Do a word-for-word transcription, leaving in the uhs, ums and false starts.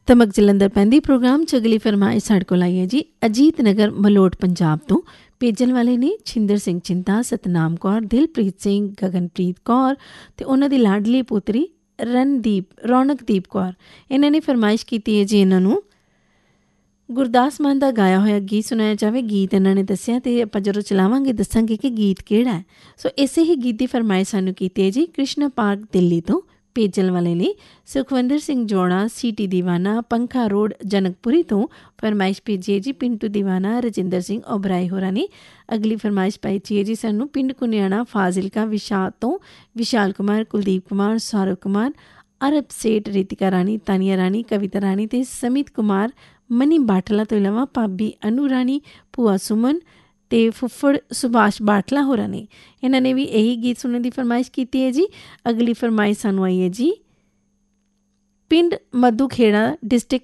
ਧਮਕ ਜਲੰਧਰ ਪੈਂਦੀ ਪ੍ਰੋਗਰਾਮ 'ਚ ਅਗਲੀ ਫਰਮਾਇਸ਼ ਸਾਡੇ ਕੋਲ ਆਈ ਹੈ ਜੀ। ਅਜੀਤ ਨਗਰ ਮਲੋਟ ਪੰਜਾਬ ਤੋਂ ਭੇਜਣ ਵਾਲੇ ਨੇ ਛਿੰਦਰ ਸਿੰਘ ਚਿੰਤਾ, ਸਤਨਾਮ ਕੌਰ, ਦਿਲਪ੍ਰੀਤ ਸਿੰਘ, ਗਗਨਪ੍ਰੀਤ ਕੌਰ ਅਤੇ ਉਹਨਾਂ ਦੀ ਲਾਡਲੀ ਪੁੱਤਰੀ ਰਣਦੀਪ ਰੌਣਕਦੀਪ ਕੌਰ। ਇਹਨਾਂ ਨੇ ਫਰਮਾਇਸ਼ ਕੀਤੀ ਹੈ ਜੀ ਇਹਨਾਂ ਨੂੰ ਗੁਰਦਾਸ ਮਾਨ ਦਾ ਗਾਇਆ ਹੋਇਆ ਗੀਤ ਸੁਣਾਇਆ ਜਾਵੇ। ਗੀਤ ਇਹਨਾਂ ਨੇ ਦੱਸਿਆ ਅਤੇ ਆਪਾਂ ਜਦੋਂ ਚਲਾਵਾਂਗੇ ਦੱਸਾਂਗੇ ਕਿ ਗੀਤ ਕਿਹੜਾ ਹੈ। ਸੋ ਇਸੇ ਹੀ ਗੀਤ ਦੀ ਫਰਮਾਇਸ਼ ਸਾਨੂੰ ਕੀਤੀ ਹੈ ਜੀ ਕ੍ਰਿਸ਼ਨਾ ਪਾਰਕ ਦਿੱਲੀ ਤੋਂ। ਭੇਜਣ ਵਾਲੇ ਲਈ ਸੁਖਵਿੰਦਰ ਸਿੰਘ ਜੋੜਾ, ਸੀਟੀ ਦੀਵਾਨਾ, ਪੰਖਾ ਰੋਡ ਜਨਕਪੁਰੀ ਤੋਂ ਫਰਮਾਇਸ਼ ਭੇਜੀ ਹੈ ਜੀ। ਪਿੰਟੂ ਦੀਵਾਨਾ, ਰਜਿੰਦਰ ਸਿੰਘ ਓਬਰਾਏ ਹੋਰਾਂ ਨੇ ਅਗਲੀ ਫਰਮਾਇਸ਼ ਪਾਈ ਹੈ ਜੀ ਸਾਨੂੰ ਪਿੰਡ ਕੁਨਿਆਣਾ ਫਾਜ਼ਿਲਕਾ ਵਿਸ਼ਾ ਤੋਂ ਵਿਸ਼ਾਲ ਕੁਮਾਰ, ਕੁਲਦੀਪ ਕੁਮਾਰ, ਸੌਰਵ ਕੁਮਾਰ, ਅਰਬ ਸੇਠ, ਰਿਤਿਕਾ ਰਾਣੀ, ਤਾਨੀਆ ਰਾਣੀ, ਕਵਿਤਾ ਰਾਣੀ ਅਤੇ ਸਮਿਤ ਕੁਮਾਰ ਮਨੀ ਬਾਟਲਾ ਤੋਂ ਇਲਾਵਾ ਭਾਬੀ ਅਨੂ ਰਾਣੀ, ਭੂਆ ਸੁਮਨ ਅਤੇ ਫੁੱਫੜ ਸੁਭਾਸ਼ ਬਾਟਲਾ ਹੋਰਾਂ ਨੇ ਇਹਨਾਂ ਨੇ ਵੀ ਇਹੀ ਗੀਤ ਸੁਣਨ ਦੀ ਫਰਮਾਇਸ਼ ਕੀਤੀ ਹੈ ਜੀ। ਅਗਲੀ ਫਰਮਾਇਸ਼ ਸਾਨੂੰ ਆਈ ਹੈ ਜੀ ਪਿੰਡ ਮੱਧੂ ਖੇੜਾ, ਡਿਸਟ੍ਰਿਕਟ